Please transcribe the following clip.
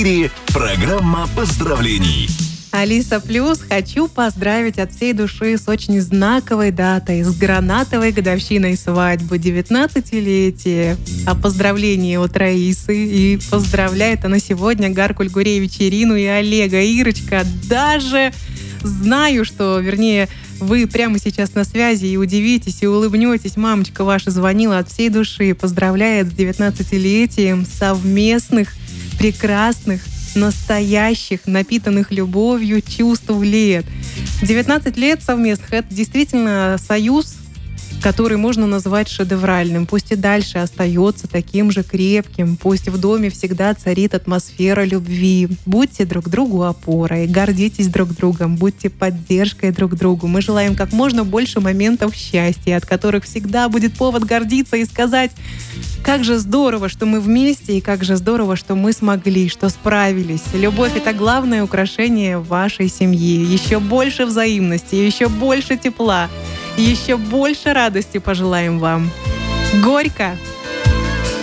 эфире программа поздравлений. Алиса Плюс, хочу поздравить от всей души с очень знаковой датой, с гранатовой годовщиной свадьбы, 19-летие. О поздравлении от Раисы. И поздравляет она сегодня Гаркуль Гуревич, Ирину и Олега. Ирочка, даже знаю, что, вернее, вы прямо сейчас на связи и удивитесь, и улыбнетесь. Мамочка ваша звонила от всей души, поздравляет с 19-летием совместных, прекрасных, настоящих, напитанных любовью чувств лет. 19 лет совместных — это действительно союз, который можно назвать шедевральным. Пусть и дальше остается таким же крепким, пусть в доме всегда царит атмосфера любви. Будьте друг другу опорой, гордитесь друг другом, будьте поддержкой друг другу. Мы желаем как можно больше моментов счастья, от которых всегда будет повод гордиться и сказать: как же здорово, что мы вместе, и как же здорово, что мы смогли, что справились. Любовь — это главное украшение вашей семьи. Еще больше взаимности, еще больше тепла, еще больше радости пожелаем вам. Горько,